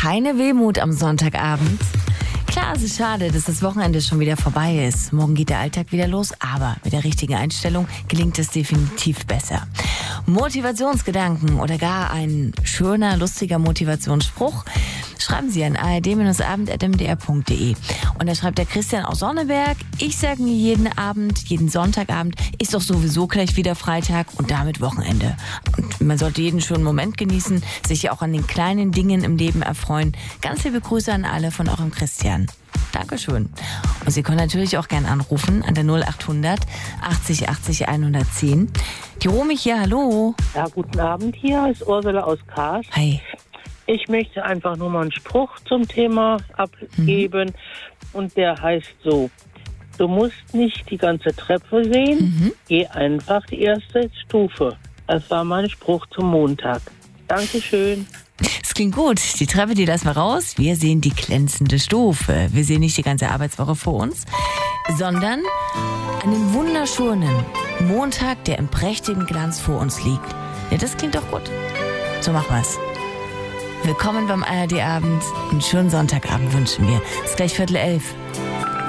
keine Wehmut am Sonntagabend. Klar, es ist schade, dass das Wochenende schon wieder vorbei ist. Morgen geht der Alltag wieder los, aber mit der richtigen Einstellung gelingt es definitiv besser. Motivationsgedanken oder gar ein schöner, lustiger Motivationsspruch schreiben Sie an ard-abend@mdr.de. Und da schreibt der Christian aus Sonneberg: Ich sage mir jeden Sonntagabend, ist doch sowieso gleich wieder Freitag und damit Wochenende. Und man sollte jeden schönen Moment genießen, sich ja auch an den kleinen Dingen im Leben erfreuen. Ganz liebe Grüße an alle von eurem Christian. Dankeschön. Und Sie können natürlich auch gern anrufen an der 0800 80 80 110. Die Romy hier, hallo. Ja, guten Abend, hier ist Ursula aus Kars. Hi. Ich möchte einfach nur mal einen Spruch zum Thema abgeben und der heißt so: Du musst nicht die ganze Treppe sehen, geh einfach die erste Stufe. Das war mein Spruch zum Montag. Dankeschön. Es klingt gut. Die Treppe, die lassen wir raus. Wir sehen die glänzende Stufe. Wir sehen nicht die ganze Arbeitswoche vor uns, sondern einen wunderschönen Montag, der im prächtigen Glanz vor uns liegt. Ja, das klingt doch gut. So machen wir's. Willkommen beim ARD-Abend. Einen schönen Sonntagabend wünschen wir. Es ist gleich 10:15.